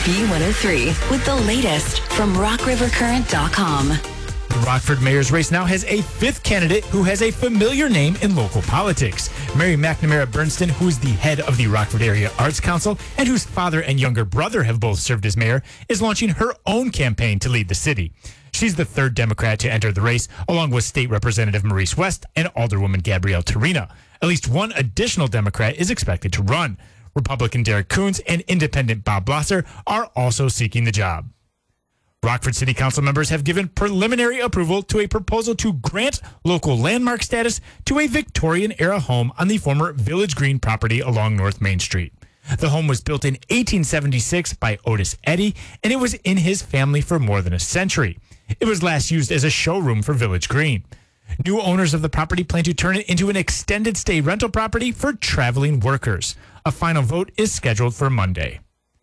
B103 with the latest from RockRiverCurrent.com. The Rockford mayor's race now has a fifth candidate who has a familiar name in local politics. Mary McNamara Bernstein, who is the head of the Rockford Area Arts Council and whose father and younger brother have both served as mayor, is launching her own campaign to lead the city. She's the third Democrat to enter the race, along with State Representative Maurice West and Alderwoman Gabrielle Torina. At least one additional Democrat is expected to run. Republican Derek Coons and Independent Bob Blosser are also seeking the job. Rockford City Council members have given preliminary approval to a proposal to grant local landmark status to a Victorian-era home on the former Village Green property along North Main Street. The home was built in 1876 by Otis Eddy, and it was in his family for more than a century. It was last used as a showroom for Village Green. New owners of the property plan to turn it into an extended stay rental property for traveling workers. A final vote is scheduled for Monday.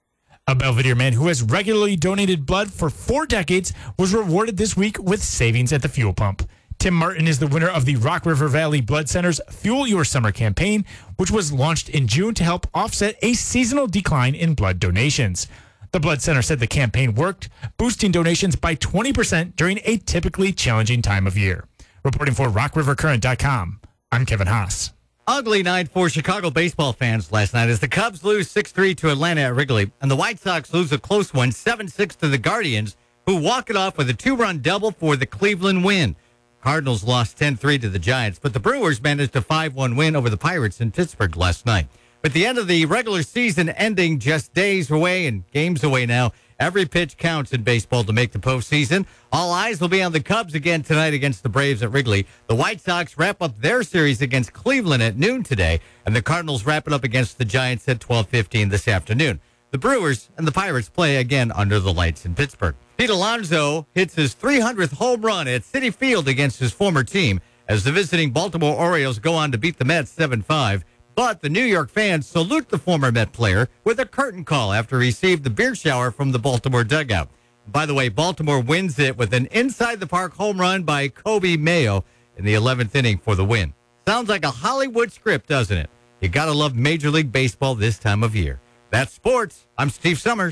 A Belvedere man who has regularly donated blood for 4 decades was rewarded this week with savings at the fuel pump. Tim Martin is the winner of the Rock River Valley Blood Center's Fuel Your Summer campaign, which was launched in June to help offset a seasonal decline in blood donations. The Blood Center said the campaign worked, boosting donations by 20% during a typically challenging time of year. Reporting for RockRiverCurrent.com, I'm Kevin Haas. Ugly night for Chicago baseball fans last night as the Cubs lose 6-3 to Atlanta at Wrigley, and the White Sox lose a close one 7-6 to the Guardians, who walk it off with a 2-run double for the Cleveland win. Cardinals lost 10-3 to the Giants, but the Brewers managed a 5-1 win over the Pirates in Pittsburgh last night. With the end of the regular season ending just days away and games away now, every pitch counts in baseball to make the postseason. All eyes will be on the Cubs again tonight against the Braves at Wrigley. The White Sox wrap up their series against Cleveland at noon today, and the Cardinals wrap it up against the Giants at 12:15 this afternoon. The Brewers and the Pirates play again under the lights in Pittsburgh. Pete Alonso hits his 300th home run at Citi Field against his former team as the visiting Baltimore Orioles go on to beat the Mets 7-5. But the New York fans salute the former Met player with a curtain call after he received the beer shower from the Baltimore dugout. By the way, Baltimore wins it with an inside-the-park home run by Kobe Mayo in the 11th inning for the win. Sounds like a Hollywood script, doesn't it? You gotta love Major League Baseball this time of year. That's sports. I'm Steve Summers.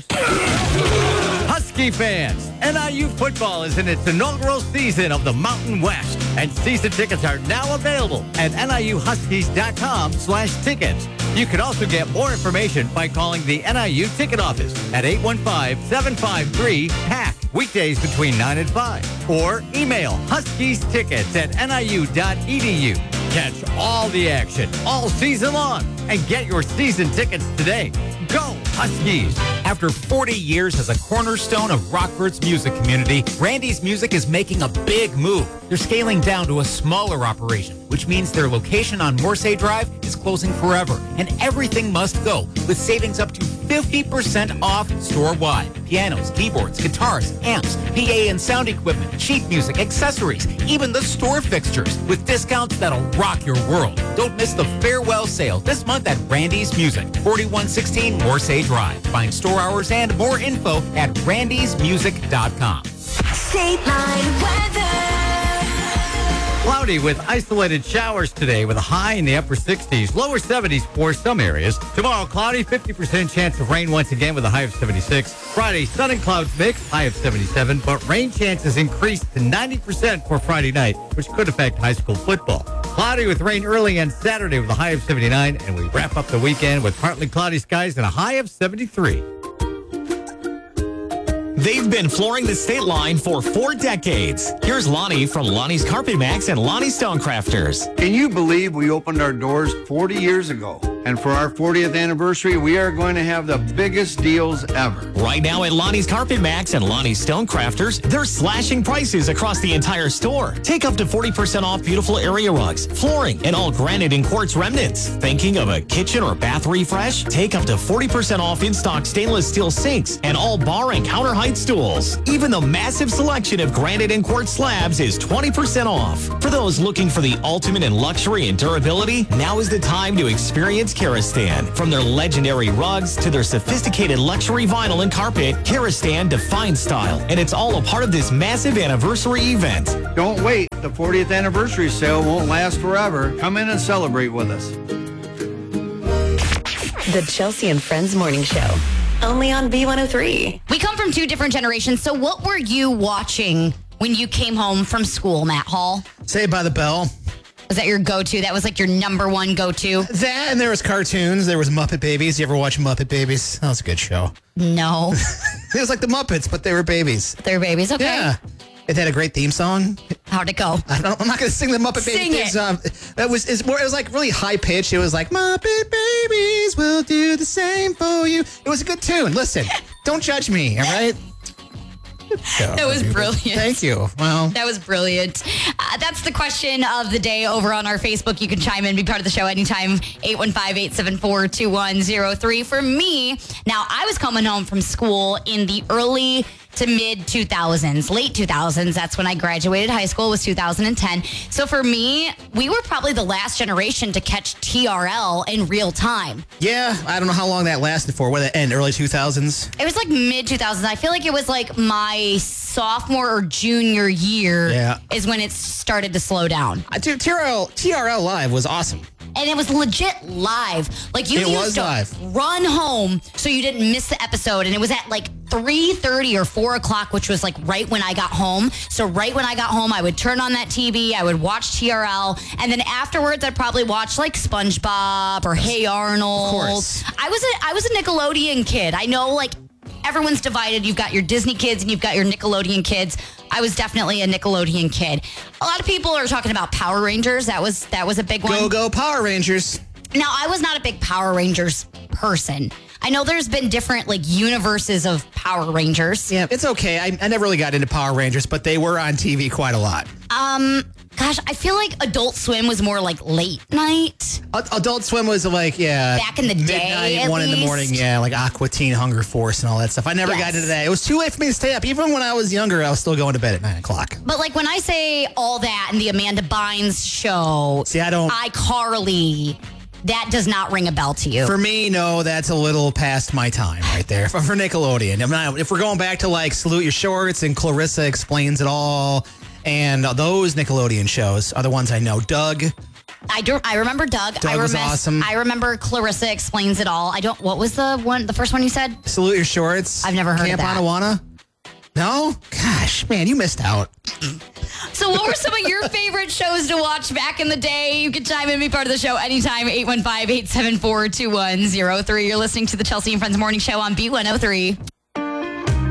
Husky fans, NIU football is in its inaugural season of the Mountain West, and season tickets are now available at NIUHuskies.com/tickets. You can also get more information by calling the NIU ticket office at 815-753-PACK, weekdays between 9 and 5, or email huskiestickets@niu.edu. Catch all the action all season long and get your season tickets today. Go Huskies! After 40 years as a cornerstone of Rockford's music community, Randy's Music is making a big move. They're scaling down to a smaller operation, which means their location on Morse Drive is closing forever, and everything must go, with savings up to 50% off store-wide. Pianos, keyboards, guitars, amps, PA and sound equipment, sheet music, accessories, even the store fixtures, with discounts that'll rock your world. Don't miss the farewell sale this month at Randy's Music, 4116 Morse Drive. Find store hours and more info at randysmusic.com. State Line weather. Cloudy with isolated showers today with a high in the upper 60s, lower 70s for some areas. Tomorrow, cloudy, 50% chance of rain once again with a high of 76. Friday, sun and clouds mix, high of 77, but rain chances increased to 90% for Friday night, which could affect high school football. Cloudy with rain early on Saturday with a high of 79, and we wrap up the weekend with partly cloudy skies and a high of 73. They've been flooring the state line for 4 decades. Here's Lonnie from Lonnie's Carpet Max and Lonnie Stonecrafters. Can you believe we opened our doors 40 years ago? And for our 40th anniversary, we are going to have the biggest deals ever. Right now at Lonnie's Carpet Max and Lonnie's Stonecrafters, they're slashing prices across the entire store. Take up to 40% off beautiful area rugs, flooring, and all granite and quartz remnants. Thinking of a kitchen or bath refresh? Take up to 40% off in-stock stainless steel sinks and all bar and counter height stools. Even the massive selection of granite and quartz slabs is 20% off. For those looking for the ultimate in luxury and durability, now is the time to experience Karastan. From their legendary rugs to their sophisticated luxury vinyl and carpet, Karastan defines style, and it's all a part of this massive anniversary event. Don't wait. The 40th anniversary sale won't last forever. Come in and celebrate with us. The Chelsea and Friends Morning Show. Only on B103. We come from 2 different generations. So what were you watching when you came home from school, Matt Hall? Saved by the Bell. Was that your go-to? That was like your number one go-to? That, and there was cartoons. There was Muppet Babies. You ever watch Muppet Babies? That was a good show. No. It was like the Muppets, but they were babies. They're babies, okay. Yeah. It had a great theme song. How'd it go? I'm not going to sing the Muppet Sing Baby theme song. It was like really high pitched. It was like, Muppet Babies will do the same for you. It was a good tune. Listen, don't judge me, all right? That was brilliant. Thank you. Well, That was brilliant. That's the question of the day over on our Facebook. You can chime in, be part of the show anytime. 815-874-2103. For me, now I was coming home from school in the early to mid 2000s, late 2000s. That's when I graduated high school, was 2010. So for me, we were probably the last generation to catch TRL in real time. yeah, I don't know how long that lasted for. What, end early 2000s? It was like mid 2000s. I feel like it was like my sophomore or junior year is when it started to slow down. Dude, TRL Live was awesome. And it was legit live. Like you It used was to live. run home so you didn't miss the episode. And it was at like 3:30 or 4 o'clock, which was like right when I got home. So right when I got home, I would turn on that TV, I would watch TRL, and then afterwards I'd probably watch like SpongeBob or Hey Arnold. Of course. I was a Nickelodeon kid. I know like everyone's divided. You've got your Disney kids and you've got your Nickelodeon kids. I was definitely a Nickelodeon kid. A lot of people are talking about Power Rangers. That was a big one. Go Power Rangers. Now, I was not a big Power Rangers person. I know there's been different like universes of Power Rangers. Yeah, it's okay. I never really got into Power Rangers, but they were on TV quite a lot. Gosh, I feel like Adult Swim was more like late night. Adult Swim was like, Back in the day, midnight, at 1 in the morning, least. like Aqua Teen Hunger Force and all that stuff. I never got Yes. into that. It was too late for me to stay up. Even when I was younger, I was still going to bed at 9 o'clock. But like when I say all that and the Amanda Bynes show, See, I don't. iCarly, that does not ring a bell to you. For me, no, that's a little past my time right there. For Nickelodeon, if we're going back to like Salute Your Shorts and Clarissa Explains It All, and those Nickelodeon shows are the ones I know. Doug. I remember Doug. Doug was awesome. I remember Clarissa Explains It All. What was the first one you said? Salute Your Shorts. I've never heard of Camp that. Anawana. No? Gosh, man, you missed out. So what were some of your favorite shows to watch back in the day? You can chime in and be part of the show anytime. 815-874-2103. You're listening to the Chelsea and Friends Morning Show on B103.